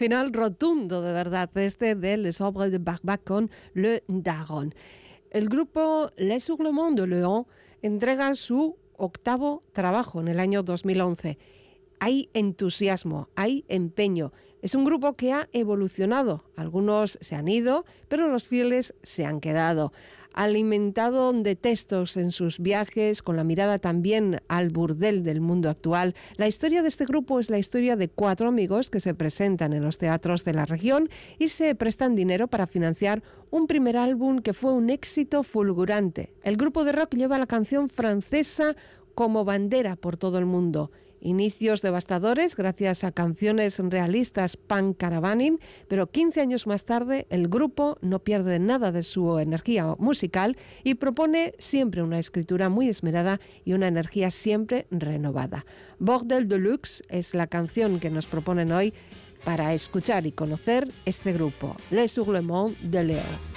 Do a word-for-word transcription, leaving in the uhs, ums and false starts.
final rotundo, de verdad, este de Les Obres de Barbac con Le Daron. El grupo Les Hurlements de Léon entrega su octavo trabajo en el año dos mil once. Hay entusiasmo, hay empeño. Es un grupo que ha evolucionado. Algunos se han ido, pero los fieles se han quedado. Alimentado de textos en sus viajes, con la mirada también al burdel del mundo actual, la historia de este grupo es la historia de cuatro amigos que se presentan en los teatros de la región y se prestan dinero para financiar un primer álbum que fue un éxito fulgurante. El grupo de rock lleva la canción francesa como bandera por todo el mundo. Inicios devastadores gracias a canciones realistas pan-caravaning, pero quince años más tarde el grupo no pierde nada de su energía musical y propone siempre una escritura muy esmerada y una energía siempre renovada. Bordel de Luxe es la canción que nos proponen hoy para escuchar y conocer este grupo, Les Hurlements de Léon.